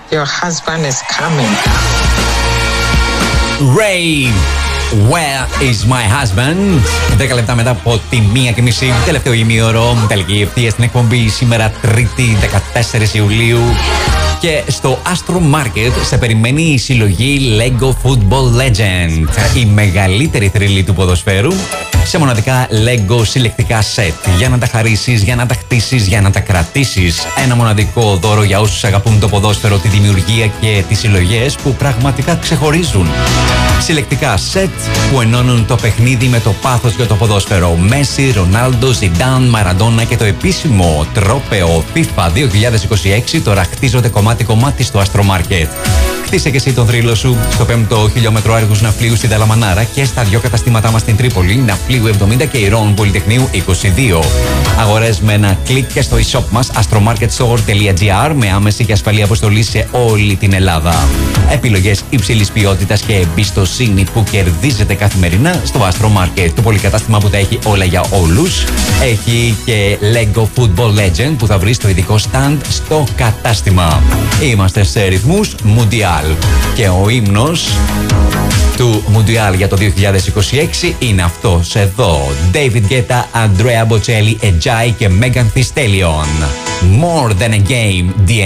Your husband is coming. Ray, where is my husband? 10 λεπτά μετά από τη 1:30, τελευταίο ημίωρο, τελική ευθεία στην εκπομπή σήμερα, Τρίτη 14 Ιουλίου. Και στο Astro Market σε περιμένει η συλλογή Lego Football Legend. Η μεγαλύτερη θρύλη του ποδοσφαίρου σε μοναδικά Lego συλλεκτικά σετ. Για να τα χαρίσεις, για να τα χτίσεις, για να τα κρατήσεις. Ένα μοναδικό δώρο για όσους αγαπούν το ποδόσφαιρο, τη δημιουργία και τις συλλογές που πραγματικά ξεχωρίζουν. Συλλεκτικά σετ που ενώνουν το παιχνίδι με το πάθος για το ποδόσφαιρο. Μέση, Ρονάλντο, Ζιντάν, Μαραντόνα και το επίσημο τρόπαιο FIFA 2026 τώρα χτίζονται κομμάτι-κομμάτι στο Astro Market. Χτίσε και εσύ τον θρύλο σου στο 5ο χιλιόμετρο Άργους Ναυπλίου στην Δαλαμανάρα και στα 2 καταστήματά μας στην Τρίπολη, Ναυπλίου 70 και Ηρών Πολυτεχνείου 22. Αγορές με ένα κλικ και στο e-shop μας astromarketstore.gr με άμεση και ασφαλή αποστολή σε όλη την Ελλάδα. Επιλογές υψηλής ποιότητας και εμπιστοσύνη που κερδίζετε καθημερινά στο Astro Market. Το πολυκατάστημα που τα έχει όλα για όλους. Έχει και Lego Football Legend που θα βρει στο ειδικό stand στο κατάστημα. Είμαστε σε ρυθμούς Mundial και ο ύμνος του Mundial για το 2026 είναι αυτός εδώ. David Guetta, Andrea Bocelli, Ejai και Megan Thee Stallion. More than a game, DNA.